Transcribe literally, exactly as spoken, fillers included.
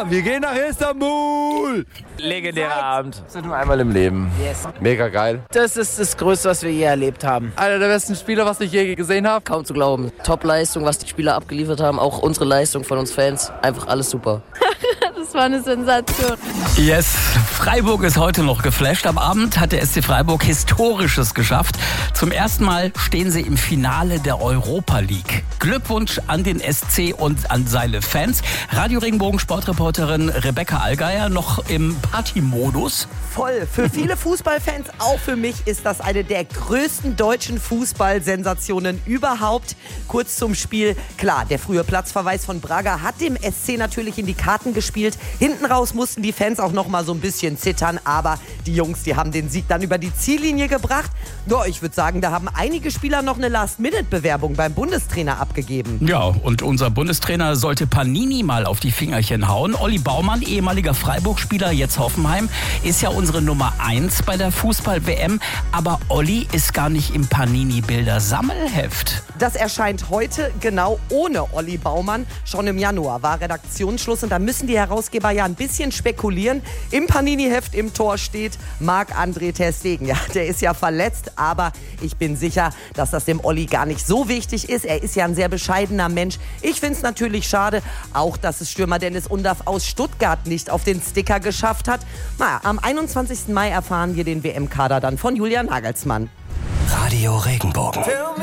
Ja, wir gehen nach Istanbul. Legendärer Abend. Das ist nur einmal im Leben. Yes. Mega geil. Das ist das Größte, was wir je erlebt haben. Einer der besten Spieler, was ich je gesehen habe. Kaum zu glauben. Top-Leistung, was die Spieler abgeliefert haben. Auch unsere Leistung von uns Fans. Einfach alles super. Das war eine Sensation. Yes, Freiburg ist heute noch geflasht. Am Abend hat der S C Freiburg Historisches geschafft. Zum ersten Mal stehen sie im Finale der Europa League. Glückwunsch an den S C und an seine Fans. Radio Regenbogen Sportreporterin Rebecca Allgeier noch im Partymodus. Voll. Für viele Fußballfans, auch für mich, ist das eine der größten deutschen Fußballsensationen überhaupt. Kurz zum Spiel. Klar, der frühe Platzverweis von Braga hat dem S C natürlich in die Karten gespielt. Hinten raus mussten die Fans auch noch mal so ein bisschen zittern, aber die Jungs, die haben den Sieg dann über die Ziellinie gebracht. Ja, ich würde sagen, da haben einige Spieler noch eine Last-Minute-Bewerbung beim Bundestrainer abgegeben. Ja, und unser Bundestrainer sollte Panini mal auf die Fingerchen hauen. Olli Baumann, ehemaliger Freiburg-Spieler, jetzt Hoffenheim, ist ja unsere Nummer eins bei der Fußball-W M. Aber Olli ist gar nicht im Panini-Bilder-Sammelheft. Das erscheint heute genau ohne Olli Baumann. Schon im Januar war Redaktionsschluss und da müssen die Herausgeber ja ein bisschen spekulieren. Im Panini-Heft im Tor steht Marc-André ter Stegen. Ja, der ist ja verletzt, aber ich bin sicher, dass das dem Olli gar nicht so wichtig ist. Er ist ja ein sehr bescheidener Mensch. Ich finde es natürlich schade, auch dass es Stürmer Dennis Undaff aus Stuttgart nicht auf den Sticker geschafft hat. Naja, am einundzwanzigsten Mai erfahren wir den W M-Kader dann von Julian Nagelsmann. Radio Regenbogen.